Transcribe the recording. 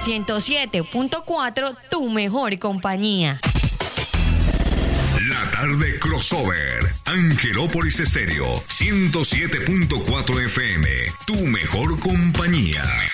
107.4, tu mejor compañía. La tarde crossover. Angelópolis Estéreo, 107.4 FM, tu mejor compañía.